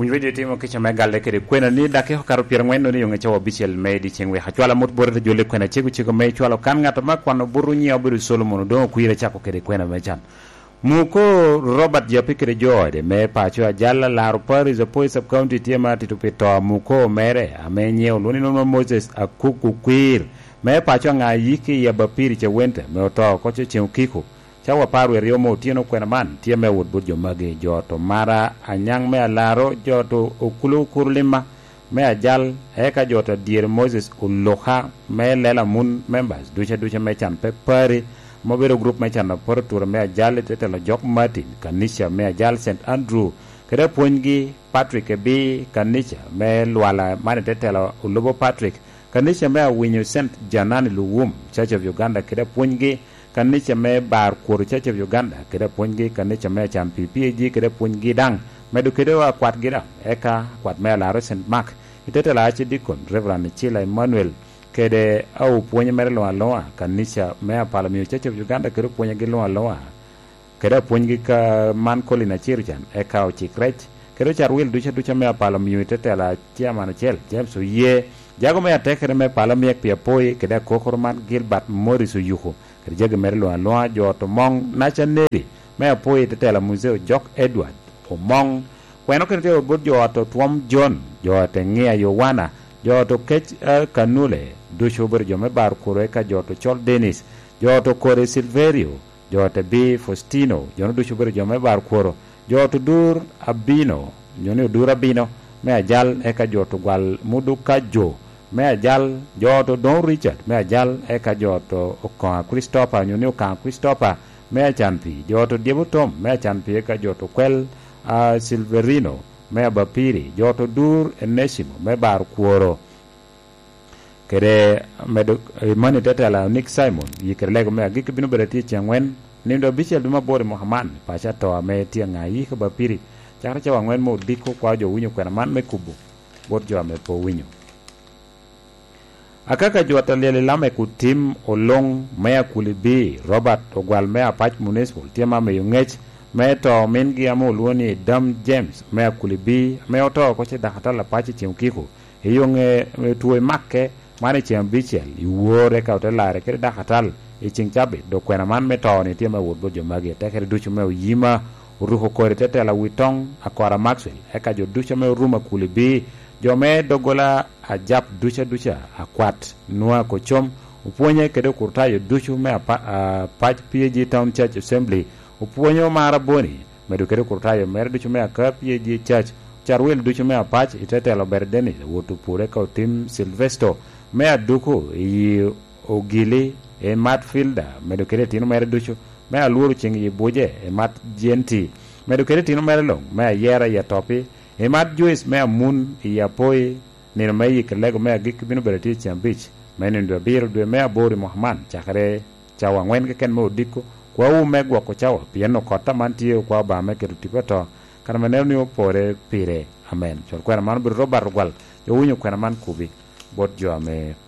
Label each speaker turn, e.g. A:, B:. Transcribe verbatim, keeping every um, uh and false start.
A: Kwan video timo kicha megale kede kwena ni dake hokaro pier ngwen no ni yonge chawo bichel medi chengwe hachwala mot borde jole kwena chigu chigu me chwalo kan ngata ma kwano buru nyi obiru Solomon do kuire chako kede kwena mechan muko Robert Japi kede joode me pacho ajala laru Paris apoi sub county tiema titupito muko mere amenye uluni no Moses akuku kwir me pacho nga yiki ya bapiri che wente me oto koche chenkiku chawa paru e riomo tieno kwena man tieme wud budjo magi joto mara anyang me alaro joto okulu kurlima me ajal eka joto dier Moses uloha me lela mun members ducha ducha me chan pe pari mobero group me chan na portur me ajal tetelo Jock Martin kanisha me ajal Saint Andrew kere poingi Patrick B kanisha me lwala mane tetelo ulobo Patrick kanisha me winyo Saint Janani Luwum Church of Uganda kere poingi kanisha me bar kuru Church of Uganda kede pungi kanisha me champi P A G kede pungi dang medu kede wa kwat gira eka kwat me la Saint Mark itete la Archdeacon Reverend Chila Emmanuel kede au punye mere lo aloa kanisha me Palomio Church of Uganda kede punye gilo aloa kede pungi ka man kolina chirchan eka o chikrech kede charwil ducha ducha me Palomio itete la chairman chel James ye jago me atekere me Palomio pia poi kede kokorman Gilbert Morris yuko jege merlo aloa joto mong nacha neri me apoe tetela museo Jock Edward o mong kweno kete o bud joto Twom John joto ngia Yowana joto Kech uh, Kanule dusho ber jome bar kuro eka joto Chol Dennis joto Kore Silverio joto B Faustino jono dusho ber jome bar kuro joto Dur Abino jono Dur Abino me ajal eka joto gwal Muduka Jo me ajal joto Don Richard me ajal eka joto Okan Christopher nyoni Okan Christopher me achanpi joto Diebo Tom me achanpi eka joto Kwel uh, Silverino me abapiri joto Dur Enesimo me bar kuoro kere medo mani tetela Nick Simon yikere lego me agik bino berati changwen nindo bichel duma bore Mohaman pacha to me tianga yik bapiri chara chawa ngwen mo diko kwa jo winyo kwena man me kubu bot jo me po winyo akaka jota lele lame kutim olong mea kulibi Robert ogwal mea patch municipal tiema me yungech me to mingi amo luoni Dam James mea kulibi me oto koche dakatala patch chimkiko hiyonge tuwe makke mani chiambichel yuore ka otelare kere dakatal ichingchabi do kwena man me to ni tiema wudbo jomagi tekere duchu me uyima uruho kore tetela witong akora Maxwell eka jo duchu me uruma kulibi jome dogola ajap ducha ducha akwat nuwa kochom uponye kede kurtayo duchu me a patch P A G Town Church Assembly uponyo mara boni medu kede kurtayo mer duchu me a ka P A G Church charwel duchu me a patch itetelo berdeni wotu pure ka tim Silvesto me a duku yi ogili e mat fielder medu kede tino mer duchu me a luru ching yi buje e mat genti medu kede tino mer long me a yera ya topi Emat Joyce mea mun ya poi nino mei kelego mea gik binu berati chambich meni ndo biro dwe mea bori Mohaman chakare chawa ngwen ke ken mo diko kwa u megwa ko chawa pieno kota mantie kwa ba me kerutipato kana menel ni opore pire amen chor kwa man bir robar gwal yo unyo kwa man kubi bot jo ame